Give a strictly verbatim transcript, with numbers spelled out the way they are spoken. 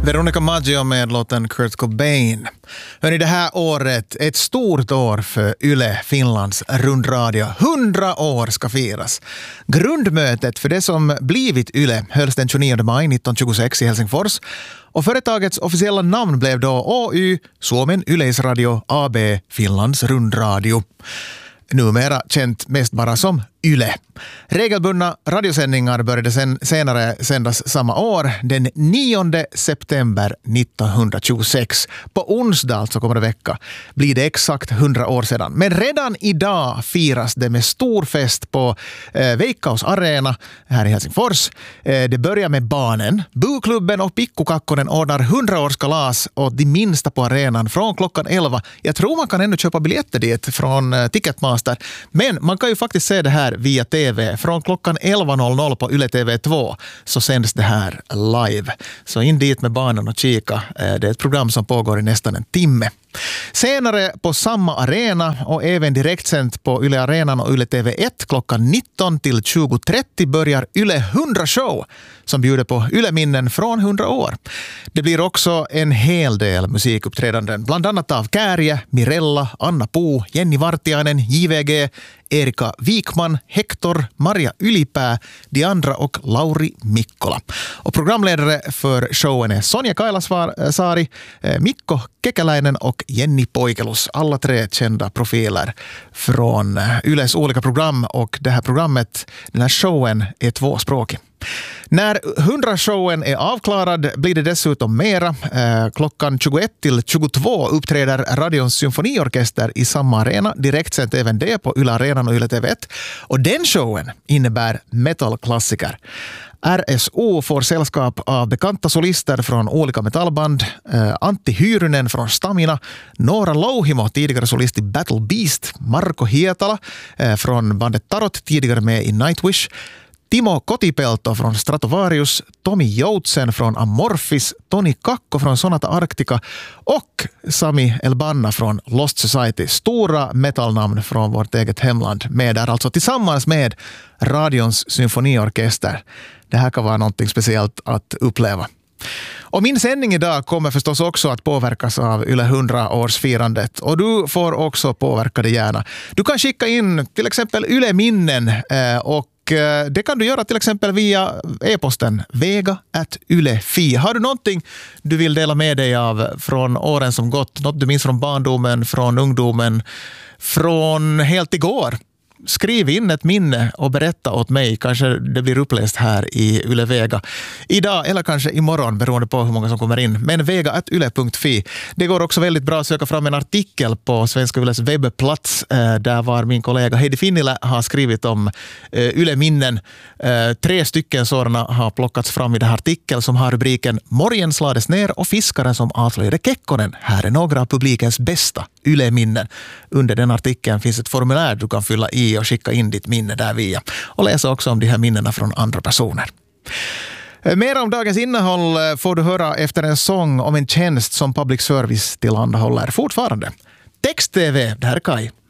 Veronica Maggio med låten Kurt Cobain. Hörrni, det här året är ett stort år för Yle, Finlands rundradio. Hundra år ska firas. Grundmötet för det som blivit Yle hölls den tjugonionde maj nittonhundratjugosex i Helsingfors. Och företagets officiella namn blev då Å Y, Suomen Yleisradio A B, Finlands rundradio. Numera känt mest bara som Yle. Regelbundna radiosändningar började sen, senare sändas samma år, den nionde september nittonhundratjugosex. På onsdag, alltså kommande vecka, blir det exakt hundra år sedan. Men redan idag firas det med stor fest på eh, Veikkaus Arena här i Helsingfors. Eh, det börjar med barnen. Buklubben och Pikkukakkonen ordnar hundraårskalas åt de minsta på arenan från klockan elva. Jag tror man kan ännu köpa biljetter dit från eh, Ticketmaster. Men man kan ju faktiskt se det här via T V. Från klockan elva noll noll på Yle T V två så sänds det här live. Så in dit med barnen och kika. Det är ett program som pågår i nästan en timme. Senare på samma arena och även direktsänt på Yle Arenan och Yle T V ett klockan nitton till tjugo trettio börjar Yle hundra show som bjuder på Yle-minnen från hundra år. Det blir också en hel del musikuppträdanden, bland annat av Kärje, Mirella, Anna Po, Jenny Vartiainen, J V G, Erika Wikman, Hector, Maria Ylipää, de andra och Lauri Mikkola. Och programledare för showen är Sonja Kailasari, Mikko Kekäläinen och Jenny Poikelus. Alla tre kända profiler från Yles olika program, och det här programmet, den här showen är tvåspråkig. När hundra-showen är avklarad blir det dessutom mera. Eh, klockan tjugoett till tjugotvå uppträder Radions symfoniorkester i samma arena. Direktsänt även det på Yle Arenan och Yle T V ett. Och den showen innebär metalklassiker. R S O får sällskap av bekanta solister från olika metallband. Eh, Antti Hyrynen från Stamina, Noora Louhimo, tidigare solist i Battle Beast, Marko Hietala eh, från bandet Tarot, tidigare med i Nightwish, Timo Kotipelto från Stratovarius, Tommy Joutsen från Amorphis, Toni Kakko från Sonata Arctica och Sami Elbanna från Lost Society. Stora metalnamn från vårt eget hemland med där, alltså tillsammans med Radions symfoniorkester. Det här kan vara något speciellt att uppleva. Och min sändning idag kommer förstås också att påverkas av Yle hundra-årsfirandet. Och du får också påverka det gärna. Du kan skicka in till exempel Yle-minnen eh, och det kan du göra till exempel via e-posten vega at ylefi. Har du någonting du vill dela med dig av från åren som gått? Något du minns från barndomen, från ungdomen, från helt igår? Skriv in ett minne och berätta åt mig. Kanske det blir uppläst här i Yle Vega idag eller kanske imorgon, beroende på hur många som kommer in. Men vega at yle punkt fi. Det går också väldigt bra att söka fram en artikel på Svenska Yles webbplats där var min kollega Heidi Finnila har skrivit om Yle-minnen. Tre stycken sådana har plockats fram i den här artikeln som har rubriken Morgen slades ner och fiskaren som avslöjade Kekkonen. Här är några av publikens bästa Yle-minnen. Under den artikeln finns ett formulär du kan fylla i och skicka in ditt minne där via. Och läsa också om de här minnena från andra personer. Mer om dagens innehåll får du höra efter en sång om en tjänst som public service tillhandahåller fortfarande. Text-T V, det här är Kai.